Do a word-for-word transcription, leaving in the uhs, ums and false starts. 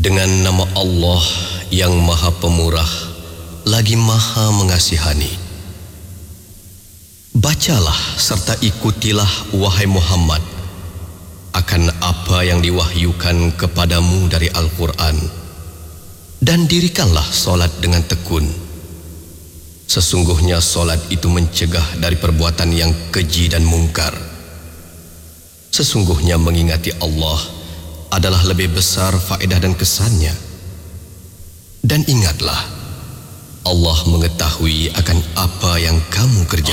Dengan nama Allah yang Maha Pemurah lagi Maha Mengasihani. Bacalah serta ikutilah wahai Muhammad akan apa yang diwahyukan kepadamu dari Al-Quran, dan dirikanlah solat dengan tekun. Sesungguhnya solat itu mencegah dari perbuatan yang keji dan mungkar. Sesungguhnya mengingati Allah adalah lebih besar faedah dan kesannya. Dan ingatlah, Allah mengetahui akan apa yang kamu kerjakan.